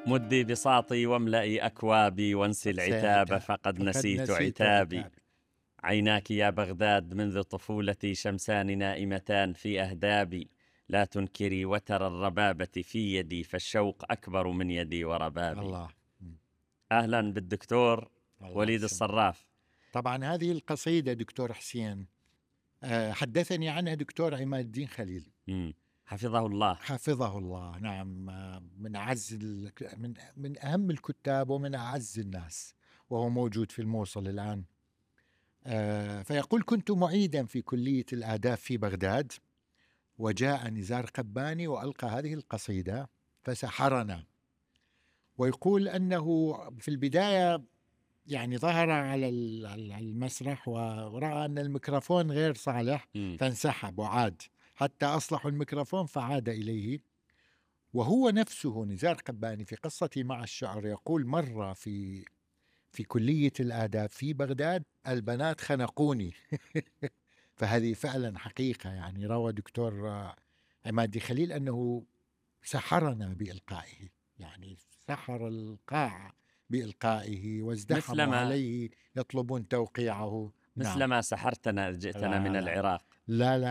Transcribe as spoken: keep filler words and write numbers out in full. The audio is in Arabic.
مدي بساطي واملئي أكوابي، وانسي العتاب فقد نسيت عتابي. عيناك يا بغداد منذ طفولتي شمسان نائمتان في أهدابي، لا تنكري وتر الربابة في يدي، فالشوق أكبر من يدي وربابي. الله. أهلا بالدكتور الله وليد يسلمك. الصراف. طبعا هذه القصيدة دكتور حسين حدثني عنها دكتور عماد الدين خليل مم. حفظه الله. حفظه الله. نعم، من أعز من من أهم الكتاب ومن أعز الناس، وهو موجود في الموصل الآن. فيقول: كنت معيدا في كلية الآداب في بغداد، وجاء نزار قباني وألقى هذه القصيدة فسحرنا. ويقول أنه في البداية يعني ظهر على المسرح ورأى أن الميكروفون غير صالح فانسحب وعاد حتى أصلحوا الميكروفون فعاد إليه. وهو نفسه نزار قباني في قصتي مع الشعر يقول: مرة في في كلية الآداب في بغداد البنات خنقوني. فهذه فعلا حقيقة. يعني روى دكتور عماد خليل أنه سحرنا بإلقائه، يعني سحر القاعة بإلقائه وازدحموا عليه يطلبون توقيعه. مثل نعم. ما سحرتنا جئتنا من العراق. لا لا